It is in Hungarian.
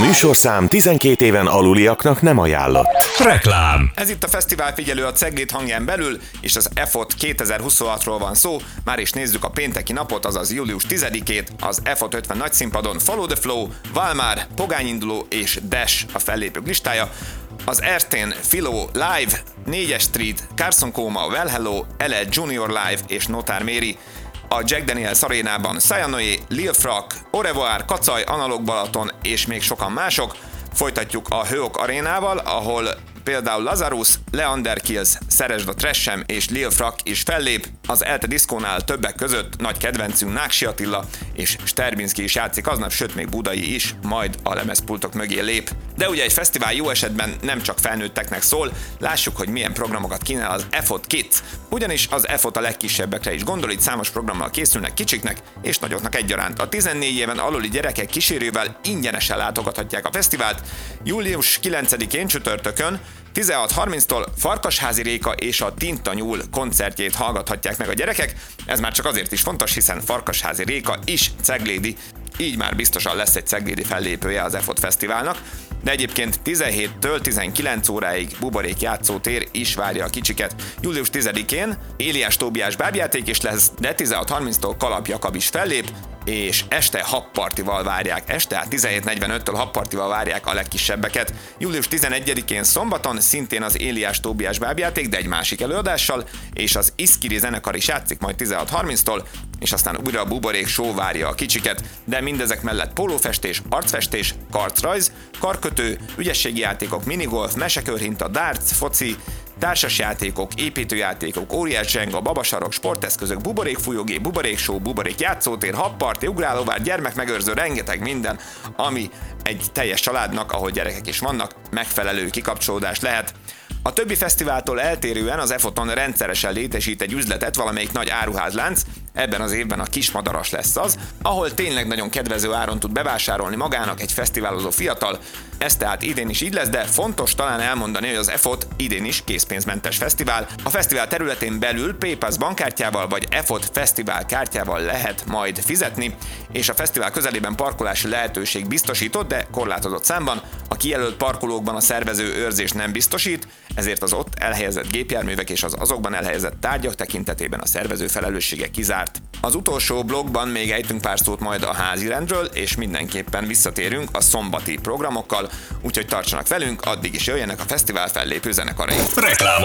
műsorszám 12 éven aluliaknak nem ajánlott. Reklám. Ez itt a Fesztivál Figyelő a Cegléd hangján belül, és az EFOT 2026-ról van szó. Már is nézzük a pénteki napot, azaz július 10-ét, az EFOT 50 nagyszínpadon Follow the Flow, Valmár, Pogányinduló és Dash a fellépők listája. Az Erstén Philo Live, 4-es Street, Carson Coma, Well Hello, LL Junior Live és Notár Méri. A Jack Daniels arénában Sayanoé, Lil Frak, Au revoir, Kacaj, Analóg Balaton és még sokan mások. Folytatjuk a Hőok arénával, ahol például Lazarus, Leander Kills, Szeresd a Tressem és Lil Frak is fellép. Az ELTE Diszkónál többek között nagy kedvencünk Náksi Attila és Sterbinski is játszik aznap, sőt még Budai is majd a lemezpultok mögé lép. De ugye egy fesztivál jó esetben nem csak felnőtteknek szól, lássuk, hogy milyen programokat kínál az EFOT Kids. Ugyanis az EFOT a legkisebbekre is gondol, itt számos programmal készülnek kicsiknek és nagyoknak egyaránt. A 14 éven aluli gyerekek kísérővel ingyenesen látogathatják a fesztivált. Július 9-én csütörtökön 16:30-tól Farkasházi Réka és a Tinta Nyúl koncertjét hallgathatják meg a gyerekek. Ez már csak azért is fontos, hiszen Farkasházi Réka is ceglédi, így már biztosan lesz egy ceglédi fellépője az EFOT Fesztiválnak. De egyébként 17-től 19 óráig buborék játszótér is várja a kicsiket. Július 10-én Éliás Tóbiás bábjáték is lesz, de 16:30-tól Kalap Jakab is fellép, és este habpartival várják, tehát 17:45-től habpartival várják a legkisebbeket. Július 11-én szombaton szintén az Éliás Tóbiás bábjáték, de egy másik előadással, és az Iszkiri zenekar is játszik majd 16:30-tól, és aztán újra a buborék show várja a kicsiket, de mindezek mellett pólófestés, arcfestés, karcrajz, karkötő, ügyességi játékok, minigolf, mesekörhinta, darts, foci, társasjátékok, építőjátékok, óriás zsenga, babasarok, sporteszközök, buborékfújógép, buborékshow, buborék játszótér, habparti, ugrálóvár, gyermekmegőrző, rengeteg minden, ami egy teljes családnak, ahol gyerekek is vannak, megfelelő kikapcsolódás lehet. A többi fesztiváltól eltérően az EFOT-on rendszeresen létesít egy üzletet valamelyik nagy áruházlánc, ebben az évben a Kismadaras lesz az, ahol tényleg nagyon kedvező áron tud bevásárolni magának egy fesztiválozó fiatal. Ez tehát idén is így lesz, de fontos talán elmondani, hogy az EFOT idén is készpénzmentes fesztivál. A fesztivál területén belül PayPass bankkártyával vagy EFOT fesztivál kártyával lehet majd fizetni, és a fesztivál közelében parkolási lehetőség biztosított, de korlátozott számban. A kijelölt parkolókban a szervező őrzést nem biztosít, ezért az ott elhelyezett gépjárművek és az azokban elhelyezett tárgyak tekintetében a szervező felelőssége kizárt. Az utolsó blogban még ejtünk pár szót majd a házirendről, és mindenképpen visszatérünk a szombati programokkal, úgyhogy tartsanak velünk, addig is jöjjenek a fesztivál fellépő zenekarai. Reklám.